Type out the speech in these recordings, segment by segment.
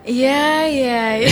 Iya.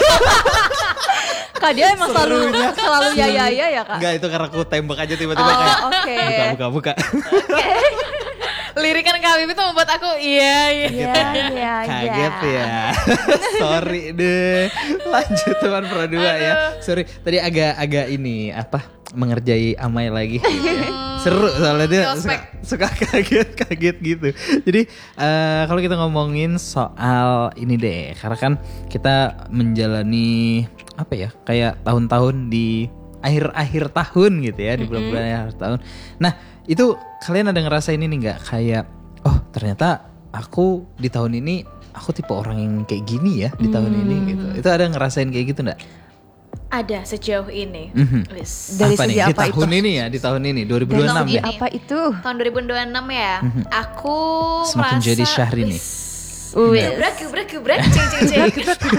Kak dia emang selalu ya Kak. Enggak, itu karena aku tembak aja tiba-tiba kayak Oke. buka. Lirikan Kak Habib itu membuat aku iya. Kaget ya. Sorry deh. Lanjut teman Pro 2 ya. Sorry, tadi agak ini mengerjai Amai lagi gitu ya. Seru soalnya dia suka kaget gitu. Jadi kalau kita ngomongin soal ini deh, karena kan kita menjalani kayak tahun-tahun di akhir-akhir tahun gitu ya, di bulan-bulan akhir tahun. Nah, itu kalian ada ngerasain ini nggak, kayak ternyata aku di tahun ini aku tipe orang yang kayak gini ya di tahun ini gitu. Itu ada ngerasain kayak gitu nggak? Ada sejauh ini. Dari segi di apa tahun itu? ini ya, di tahun ini 2026 ya. Apa itu? Tahun 2026 ya. Aku semakin merasa jadi Syahrini. Gebrak, cing.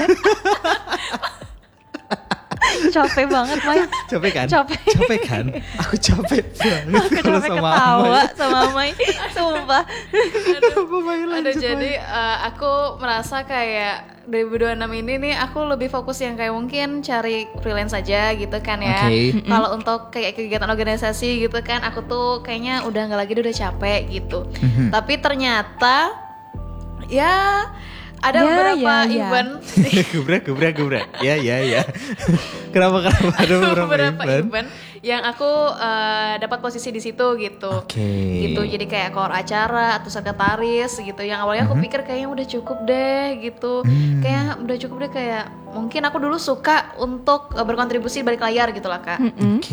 Capek banget Mai. Capek kan? Aku capek banget Aku kalau capek sama ketawa Amai. sama Mai. Sumpah. Jadi aku merasa kayak 2026 ini nih aku lebih fokus yang kayak mungkin cari freelance aja gitu kan ya. Kalau untuk kayak kegiatan organisasi gitu kan, aku tuh kayaknya udah nggak lagi, udah capek gitu. Tapi ternyata ya ada beberapa event. Gebrak. Ya. Kenapa ada beberapa event yang aku dapat posisi di situ gitu. Gitu, jadi kayak koor acara atau sekretaris gitu. Yang awalnya aku pikir kayaknya udah cukup deh gitu. Kayak mungkin aku dulu suka untuk berkontribusi balik layar gitu lah Kak.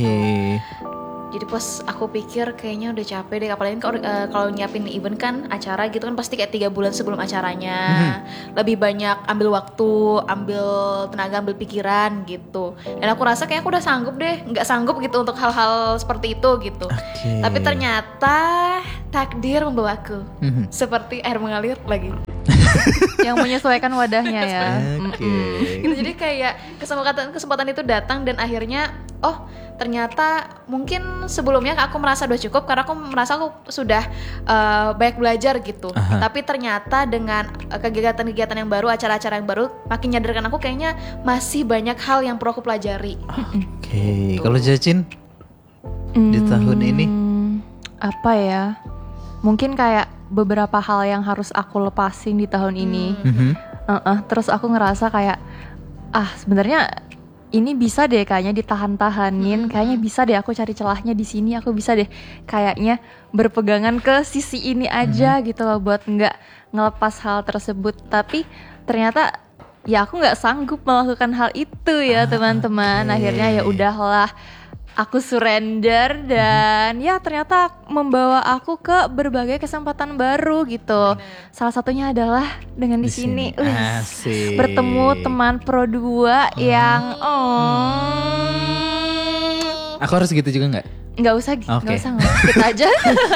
Jadi pas aku pikir kayaknya udah capek deh, apalagi kalau nyiapin event kan, acara gitu kan pasti kayak 3 bulan sebelum acaranya. Lebih banyak ambil waktu, ambil tenaga, ambil pikiran gitu. Dan aku rasa kayak aku udah nggak sanggup gitu untuk hal-hal seperti itu gitu. Tapi ternyata takdir membawaku seperti air mengalir lagi. Yang menyesuaikan wadahnya ya. Gitu, jadi kayak kesempatan itu datang dan akhirnya ternyata mungkin sebelumnya aku merasa udah cukup karena aku merasa aku sudah banyak belajar gitu. Tapi ternyata dengan kegiatan-kegiatan yang baru, acara-acara yang baru, makin nyadarkan aku kayaknya masih banyak hal yang perlu aku pelajari. Kalau Jacin di tahun ini apa ya? Mungkin kayak beberapa hal yang harus aku lepasin di tahun ini. Terus aku ngerasa kayak sebenarnya ini bisa deh kayaknya ditahan-tahanin, kayaknya bisa deh aku cari celahnya di sini, aku bisa deh kayaknya berpegangan ke sisi ini aja gitu loh buat nggak ngelepas hal tersebut. Tapi ternyata ya aku nggak sanggup melakukan hal itu ya teman-teman. Akhirnya ya udahlah, aku surrender dan ya ternyata membawa aku ke berbagai kesempatan baru gitu. Salah satunya adalah dengan di sini bertemu teman Pro 2 yang Aku harus gitu juga nggak? Nggak usah kita aja.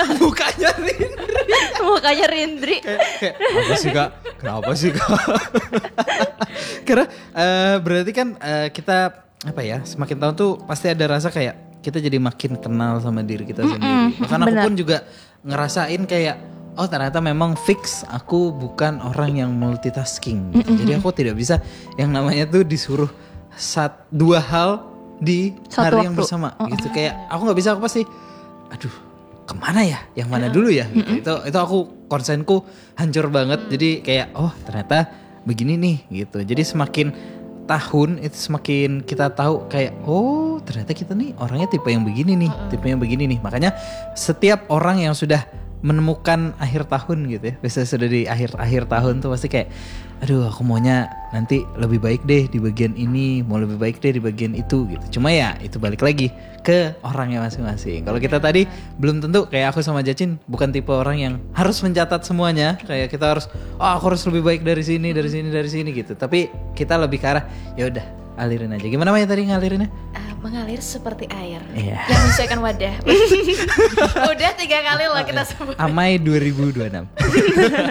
Mukanya Rindri. Kenapa sih kak? Karena berarti kan kita semakin tahun tuh pasti ada rasa kayak kita jadi makin kenal sama diri kita sendiri. Bahkan aku pun juga ngerasain kayak ternyata memang fix aku bukan orang yang multitasking gitu. Jadi aku tidak bisa yang namanya tuh disuruh 2 hal di hari yang bersama gitu. Kayak aku nggak bisa, aku pasti kemana ya, yang mana dulu ya gitu. Itu aku konsenku hancur banget. Jadi kayak ternyata begini nih gitu. Jadi semakin tahun itu semakin kita tahu kayak ternyata kita nih orangnya tipe yang begini nih. Makanya setiap orang yang sudah menemukan akhir tahun gitu ya, biasanya sudah di akhir tahun tuh pasti kayak aku maunya nanti lebih baik deh di bagian ini, mau lebih baik deh di bagian itu gitu. Cuma ya itu balik lagi ke orangnya masing-masing. Kalau kita tadi belum tentu, kayak aku sama Jacin bukan tipe orang yang harus mencatat semuanya, kayak kita harus aku harus lebih baik dari sini gitu. Tapi kita lebih ke arah ya udah alirin aja. Gimana Maya tadi ngalirinnya? Mengalir seperti air yang menyesuaikan wadah. Udah 3 kali loh kita sebut. Amai 2026.